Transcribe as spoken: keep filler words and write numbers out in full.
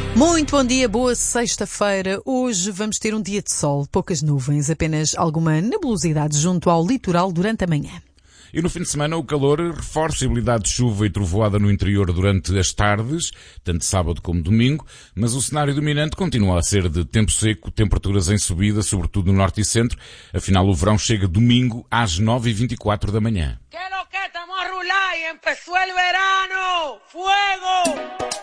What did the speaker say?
Muito bom dia, boa sexta-feira. Hoje vamos ter um dia de sol, poucas nuvens, apenas alguma nebulosidade junto ao litoral durante a manhã. E no fim de semana o calor reforça a possibilidade de chuva e trovoada no interior durante as tardes, tanto sábado como domingo, mas o cenário dominante continua a ser de tempo seco, temperaturas em subida, sobretudo no norte e centro. Afinal, o verão chega domingo às nove e vinte e quatro da manhã. Que lo que estamos a rular y empezó el verano. ¡Fuego!